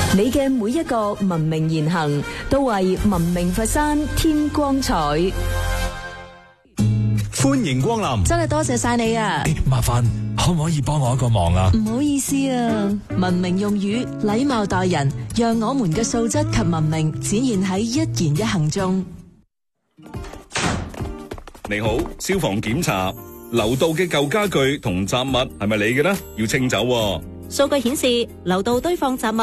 你嘅每一個文明言行，都為文明佛山添光彩。 歡迎光臨， 真係多謝晒你啊！ 麻煩可唔可以幫我一個忙啊？ 唔好意思啊，文明用語，禮貌待人，讓我們嘅素質及文明展現喺一言一行中。 你好，消防檢查，樓道嘅舊家具同雜物係咪你嘅呢？要清走喎。 數據顯示，樓道堆放雜物